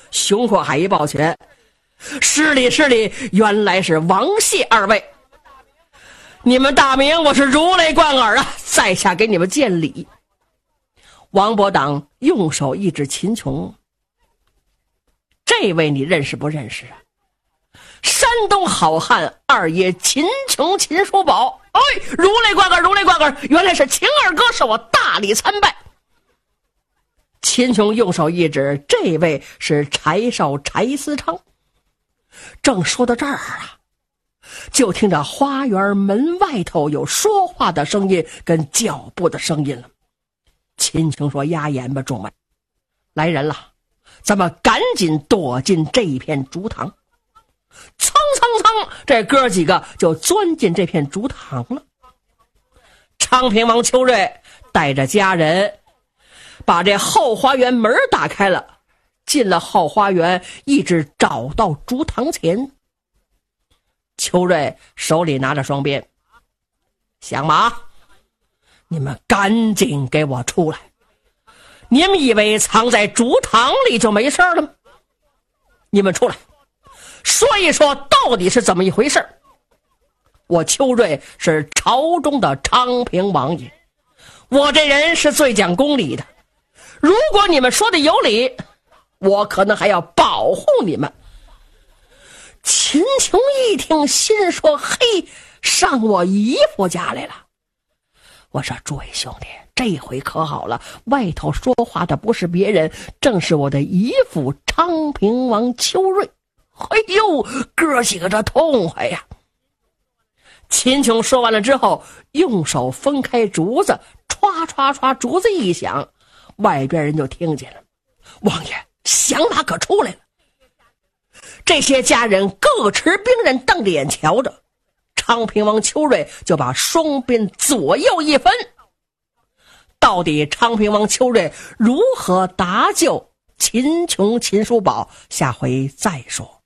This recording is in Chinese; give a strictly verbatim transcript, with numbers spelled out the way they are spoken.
胸廓还一抱拳，是礼是礼，原来是王谢二位，你们大名我是如雷贯耳啊，在下给你们见礼。王伯党用手一指秦琼，这位你认识不认识啊？山东好汉二爷秦琼秦叔宝。哎，如雷贯耳，如雷贯耳，原来是秦二哥，是我大礼参拜。秦琼用手一指，这位是柴少柴思昌。正说到这儿啊，就听着花园门外头有说话的声音跟脚步的声音了。秦琼说：压眼吧，众位，来人了，咱们赶紧躲进这一片竹塘。蹭蹭蹭，这哥几个就钻进这片竹塘了。昌平王邱瑞带着家人把这后花园门打开了，进了后花园，一直找到竹塘前。邱瑞手里拿着双鞭，响马，你们赶紧给我出来！你们以为藏在竹塘里就没事了吗？你们出来说一说到底是怎么一回事。我邱瑞是朝中的昌平王爷，我这人是最讲公理的，如果你们说的有理，我可能还要保护你们。秦琼一听，心说：嘿，上我姨夫家来了。我说：诸位兄弟，这回可好了，外头说话的不是别人，正是我的姨父昌平王邱瑞。哎呦，哥几个这痛快呀！秦琼说完了之后，用手分开竹子，歘歘歘，竹子一响，外边人就听见了。王爷，响马可出来了。这些家人各持兵刃，瞪着眼瞧着。昌平王邱瑞就把双鞭左右一分。到底昌平王邱瑞如何搭救秦琼秦叔宝，下回再说。